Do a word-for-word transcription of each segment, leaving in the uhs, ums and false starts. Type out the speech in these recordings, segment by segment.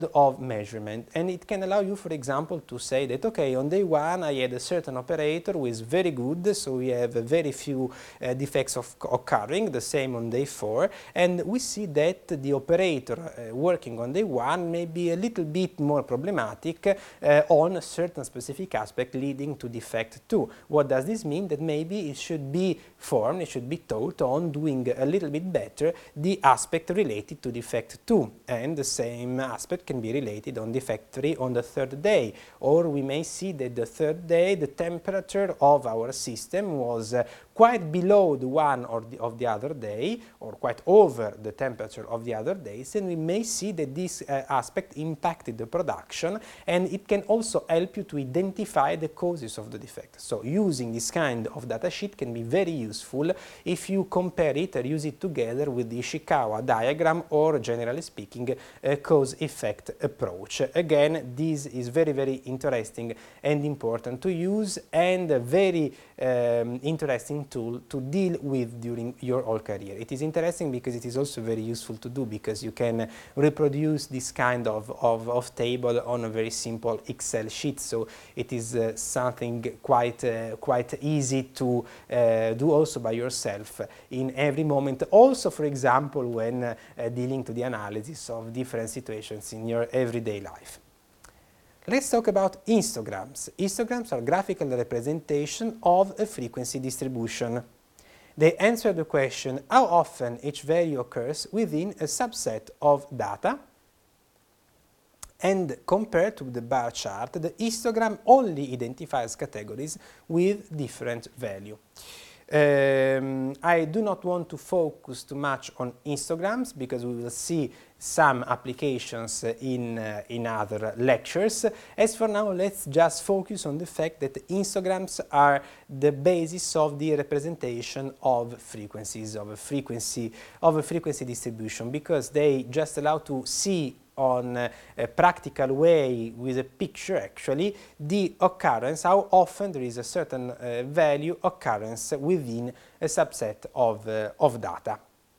of measurement, and it can allow you, for example, to say that, okay, on day one I had a certain operator who is very good, so we have uh, very few uh, defects of occurring, the same on day four, and we see that the operator uh, working on day one may be a little bit more problematic uh, on a certain specific aspect leading to defect two. What does this mean? That maybe it should be formed, it should be taught on doing a little bit better the aspect related to defect two, and the same aspect can be related on defect three on the third day. Or we may see that the third day the temperature of our system was uh, quite below the one or the, of the other day, or quite over the temperature of the other days, and we may see that this uh, aspect impacted the production, and it can also help you to identify the causes of the defect. So using this kind of data sheet can be very useful if you compare it or use it together with the Ishikawa diagram, or generally speaking a cause-effect approach. Again, this is very very interesting and important to use, and a very um, interesting tool to deal with during your whole career. It is interesting because it is also very useful to do, because you can reproduce this kind of, of, of table on a very simple Excel sheet, so it is uh, something quite, uh, quite easy to uh, do also by yourself in every moment, also for example when uh, uh, dealing to the analysis of different situations in your everyday life. Let's talk about histograms. Histograms are graphical representation of a frequency distribution. They answer the question how often each value occurs within a subset of data, and compared to the bar chart, the histogram only identifies categories with different value. Um, I do not want to focus too much on histograms because we will see some applications in, uh, in other lectures. As for now, let's just focus on the fact that histograms are the basis of the representation of frequencies, of a frequency, of a frequency distribution, because they just allow to see on uh, a practical way with a picture actually the occurrence, how often there is a certain uh, value occurrence within a subset of, uh, of data.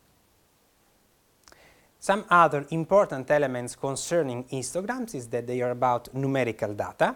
Some other important elements concerning histograms is that they are about numerical data.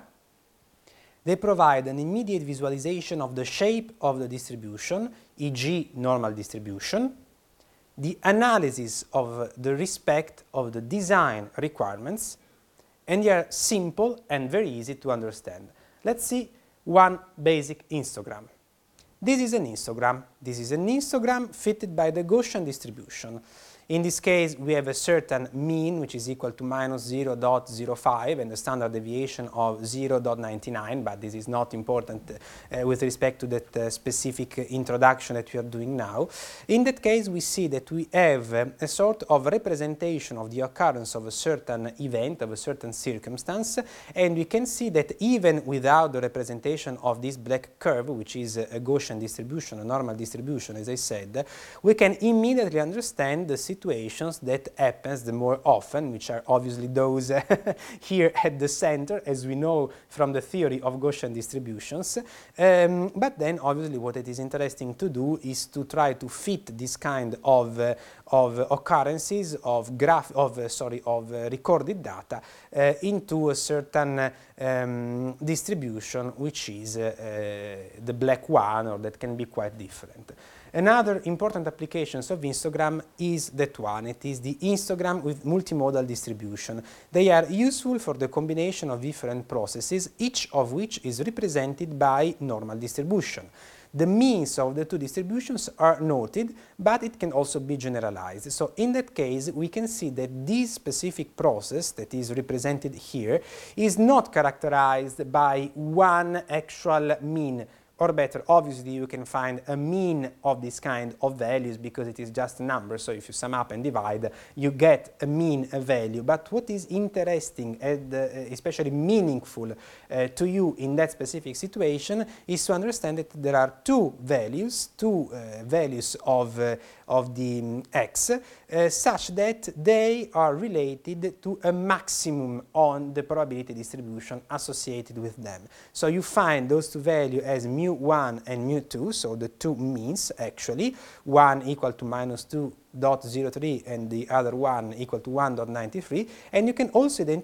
They provide an immediate visualization of the shape of the distribution, for example normal distribution, the analysis of the respect of the design requirements, and they are simple and very easy to understand. Let's see one basic histogram. This is an histogram. This is an histogram fitted by the Gaussian distribution. In this case, we have a certain mean, which is equal to minus zero point zero five, and a standard deviation of zero point nine nine, but this is not important uh, with respect to that uh, specific introduction that we are doing now. In that case, we see that we have uh, a sort of representation of the occurrence of a certain event, of a certain circumstance, and we can see that even without the representation of this black curve, which is a Gaussian distribution, a normal distribution, as I said, we can immediately understand the situation situations that happens the more often, which are obviously those here at the center, as we know from the theory of Gaussian distributions. Um, but then obviously what it is interesting to do is to try to fit this kind of, uh, of occurrences of graph of uh, sorry of uh, recorded data uh, into a certain um, distribution, which is uh, uh, the black one, or that can be quite different. Another important application of histogram is that one. It is the histogram with multimodal distribution. They are useful for the combination of different processes, each of which is represented by normal distribution. The means of the two distributions are noted, but it can also be generalized. So in that case, we can see that this specific process that is represented here is not characterized by one actual mean. Or better, obviously you can find a mean of this kind of values because it is just a number, so if you sum up and divide, you get a mean a value. But what is interesting and uh, especially meaningful uh, to you in that specific situation is to understand that there are two values, two uh, values of, uh, of the um, x, uh, such that they are related to a maximum on the probability distribution associated with them. So you find those two values as mu one and mu two, so the two means actually, one equal to minus two point zero three and the other one equal to one point nine three, and you can also identify